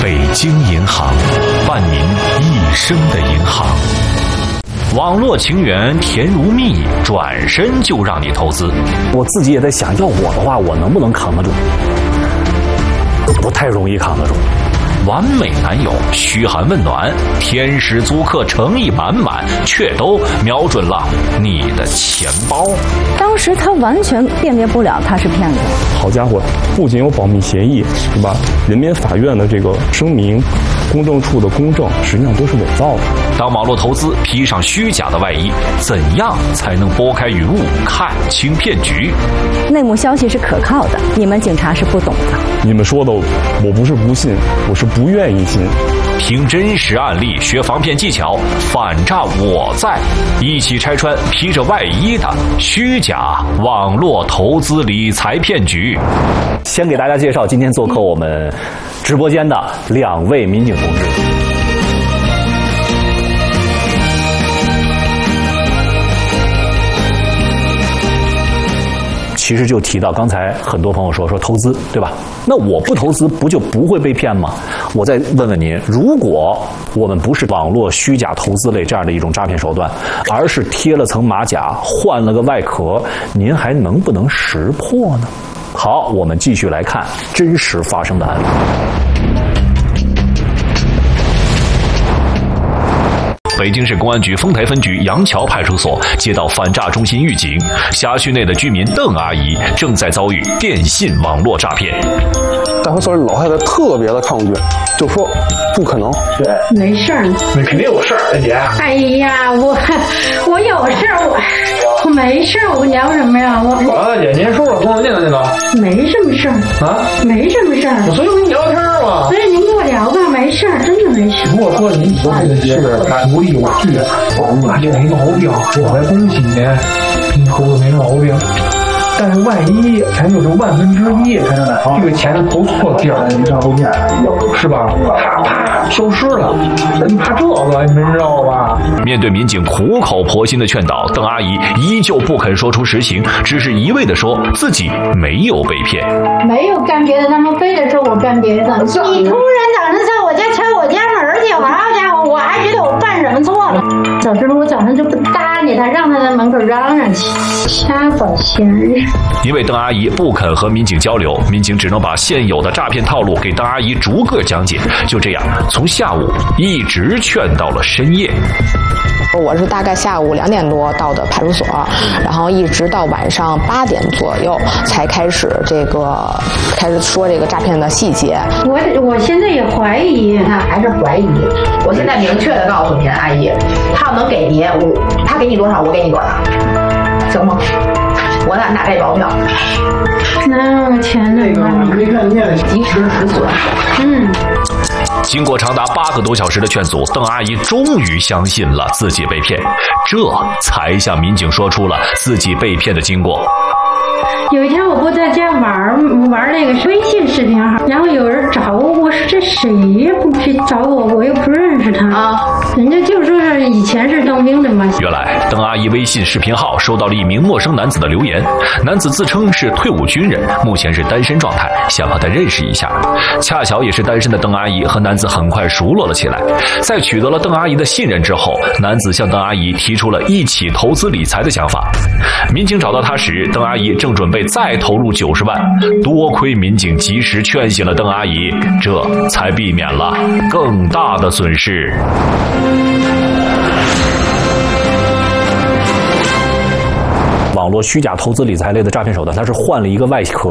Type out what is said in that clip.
北京银行，伴您一生的银行。网络情缘甜如蜜，转身就让你投资。 我自己也在想，要我的话，我能不能扛得住？不太容易扛得住。 完美男友嘘寒问暖，天使租客诚意满满，却都瞄准了你的钱包。 当时他完全辨别不了他是骗子。 好家伙，不仅有保密协议，是吧？人民法院的这个声明，公证处的公证，实际上都是伪造的。 当网络投资披上虚假的外衣，怎样才能拨开云雾看清骗局？ 内幕消息是可靠的，你们警察是不懂的。 你们说的，我不是不信，我是不愿意信。 听真实案例学防骗技巧，反诈我在，一起拆穿披着外衣的虚假网络投资理财骗局。 先给大家介绍今天做客我们直播间的2位民警同志。其实就提到刚才很多朋友说投资，对吧？那我不投资不就不会被骗吗？我再问问您，如果我们不是网络虚假投资类这样的一种诈骗手段，而是贴了层马甲，换了个外壳，您还能不能识破呢？好，我们继续来看真实发生的案例。 北京市公安局丰台分局杨桥派出所接到反诈中心预警，辖区内的居民邓阿姨正在遭遇电信网络诈骗。 大会所里老太太特别的抗拒，就说不可能。 没事儿， 你肯定有事儿，姐。 哎呀，我有事儿，我没事儿，我聊什么呀？ 大姐，您说说，多少年了？这个没什么事儿啊， 没什么事儿。 所以我跟你聊天嘛。 所以您跟我聊吧，没事儿，真的没事。 如果说您说这些是独立有据，我这没毛病，我还恭喜您，你投的没毛病。但是万一咱就是1/1000，这个钱投错地儿，是吧？啪消失了，你怕这个，你们知道吧？ 面对民警苦口婆心的劝导，邓阿姨依旧不肯说出实情，只是一味地说自己没有被骗， 没有干别的，他们非得说我干别的。你突然早上在我家敲我家门去，好家伙，我还觉得我办什么错了。早知道我早上就不搭理他，让他在门口嚷嚷去，瞎管闲事。 因为邓阿姨不肯和民警交流，民警只能把现有的诈骗套路给邓阿姨逐个讲解。就这样，从下午一直劝到了深夜。 我是大概下午2点多到的派出所，然后一直到晚上8点左右才开始说这个诈骗的细节。 我现在也怀疑， 他还是怀疑。我现在明确的告诉您，阿姨，他能给您，他给你多少，我给你多少，行吗？我俩拿这包票。 那我钱呢？ 可以看见及时止损。 经过长达8个多小时的劝阻，邓阿姨终于相信了自己被骗，这才向民警说出了自己被骗的经过。 有一天我不在家玩那个微信视频号，然后有人找我，我说这谁呀？不去找我，我又不认识他啊。人家就说是以前是当兵的嘛。 原来邓阿姨微信视频号收到了一名陌生男子的留言，男子自称是退伍军人，目前是单身状态，想和他认识一下。恰巧也是单身的邓阿姨和男子很快熟络了起来。在取得了邓阿姨的信任之后，男子向邓阿姨提出了一起投资理财的想法。民警找到他时，邓阿姨正准备再投入90万，多亏民警及时劝醒了邓阿姨，这才避免了更大的损失。 网络虚假投资理财类的诈骗手段，它是换了一个外壳。